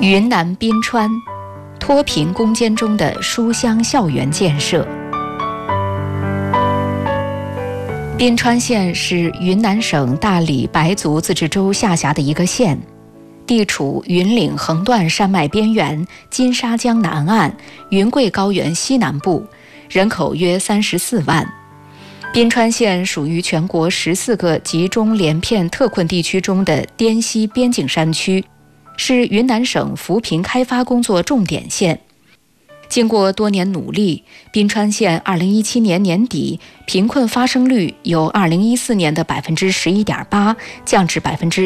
云南宾川脱贫攻坚中的书香校园建设。宾川县是云南省大理白族自治州下辖的一个县，地处云岭横断山脉边缘、金沙江南岸、云贵高原西南部，人口约34万。宾川县属于全国14个集中连片特困地区中的滇西边境山区，是云南省扶贫开发工作重点县。经过多年努力，宾川县2017年年底贫困发生率由2014年的11.8%降至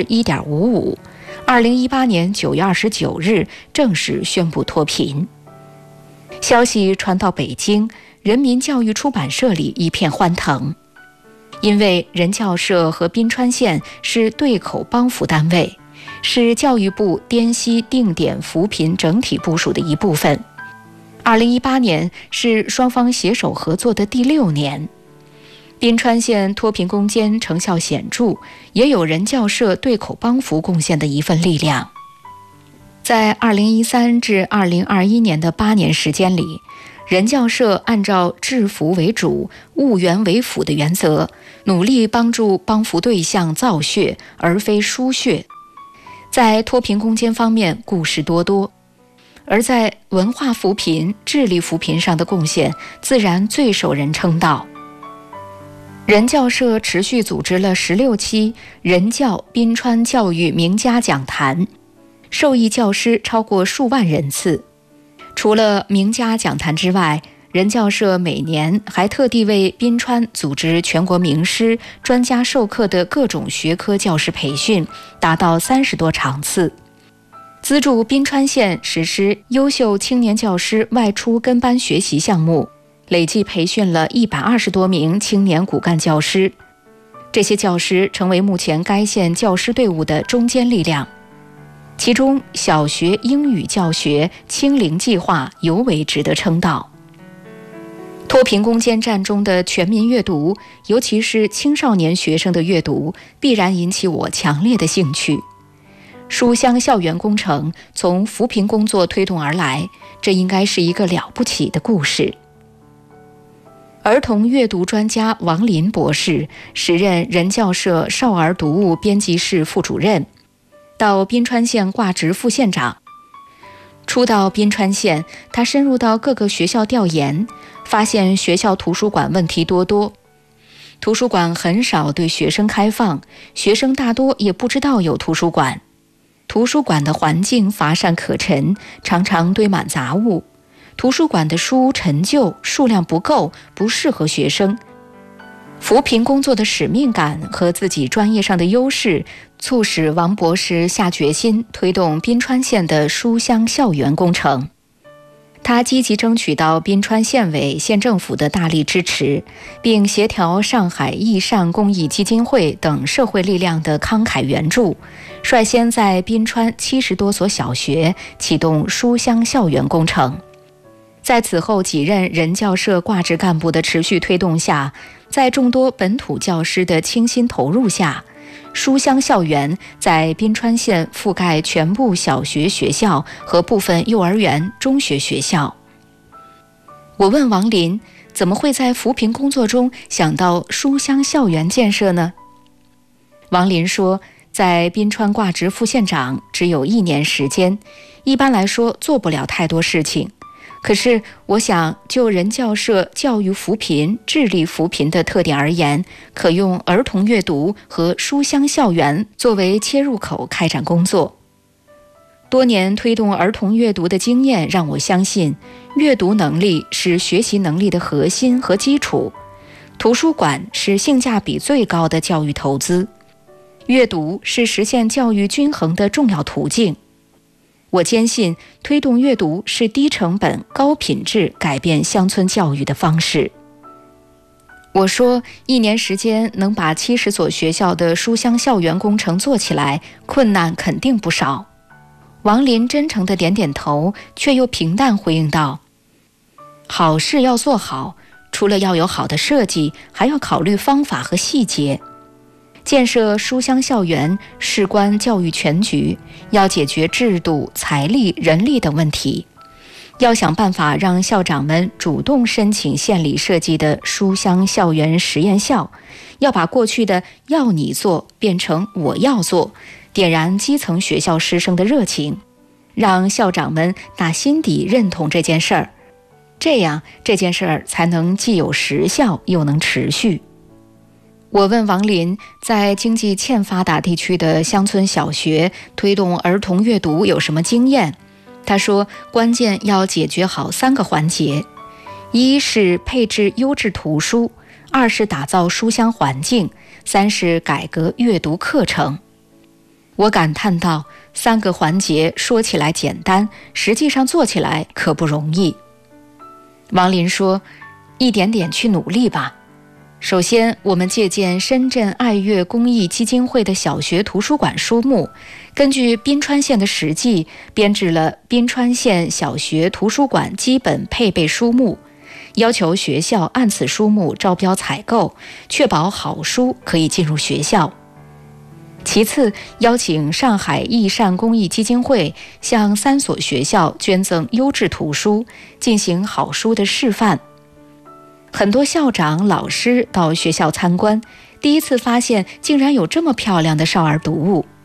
1.55%。2018年9月29日正式宣布脱贫。消息传到北京，人民教育出版社里一片欢腾，因为人教社和宾川县是对口帮扶单位，是教育部滇西定点扶贫整体部署的一部分。2018年是双方携手合作的第6年。宾川县脱贫攻坚成效显著，也有人教社对口帮扶贡献的一份力量。在2013至2021年的8年时间里，人教社按照治扶为主、务员为辅的原则，努力帮助帮扶对象造血而非输血。在脱贫攻坚方面故事多多，而在文化扶贫、智力扶贫上的贡献自然最受人称道。人教社持续组织了16期人教宾川教育名家讲坛，受益教师超过数万人次。除了名家讲坛之外，人教社每年还特地为宾川组织全国名师、专家授课的各种学科教师培训，达到30多场次。资助宾川县实施优秀青年教师外出跟班学习项目，累计培训了120多名青年骨干教师。这些教师成为目前该县教师队伍的中坚力量。其中小学英语教学清零计划尤为值得称道。脱贫攻坚战中的全民阅读，尤其是青少年学生的阅读，必然引起我强烈的兴趣。书香校园工程从扶贫工作推动而来，这应该是一个了不起的故事。儿童阅读专家王林博士时任人教社少儿读物编辑室副主任，到宾川县挂职副县长。初到宾川县，他深入到各个学校调研，发现学校图书馆问题多多，图书馆很少对学生开放，学生大多也不知道有图书馆。图书馆的环境乏善可陈，常常堆满杂物，图书馆的书陈旧，数量不够，不适合学生。扶贫工作的使命感和自己专业上的优势，促使王博士下决心推动宾川县的书香校园工程。他积极争取到宾川县委、县政府的大力支持，并协调上海益善公益基金会等社会力量的慷慨援助，率先在宾川70多所小学启动书香校园工程。在此后几任人教社挂职干部的持续推动下，在众多本土教师的倾心投入下，书香校园在宾川县覆盖全部小学学校和部分幼儿园、中学学校。我问王林，怎么会在扶贫工作中想到书香校园建设呢？王林说，在宾川挂职副县长只有1年时间，一般来说做不了太多事情。可是我想，就人教社教育扶贫、智力扶贫的特点而言，可用儿童阅读和书香校园作为切入口开展工作。多年推动儿童阅读的经验让我相信，阅读能力是学习能力的核心和基础，图书馆是性价比最高的教育投资，阅读是实现教育均衡的重要途径。我坚信，推动阅读是低成本、高品质改变乡村教育的方式。我说，1年时间能把70所学校的书香校园工程做起来，困难肯定不少。王林真诚地点点头，却又平淡回应道：好事要做好，除了要有好的设计，还要考虑方法和细节。 建设书香校园事关教育全局，要解决制度、财力、人力等问题。要想办法让校长们主动申请县里设计的书香校园实验校，要把过去的要你做变成我要做，点燃基层学校师生的热情，让校长们打心底认同这件事儿，这样这件事儿才能既有实效又能持续。我问王林，在经济欠发达地区的乡村小学推动儿童阅读有什么经验？他说，关键要解决好3个环节：一是配置优质图书，2是打造书香环境，3是改革阅读课程。我感叹道，3个环节说起来简单，实际上做起来可不容易。王林说，一点点去努力吧。首先，我们借鉴深圳爱阅公益基金会的小学图书馆书目，根据宾川县的实际，编制了宾川县小学图书馆基本配备书目，要求学校按此书目招标采购，确保好书可以进入学校。其次，邀请上海益善公益基金会向3所学校捐赠优质图书，进行好书的示范。很多校长、老师到学校参观，第一次发现竟然有这么漂亮的少儿读物。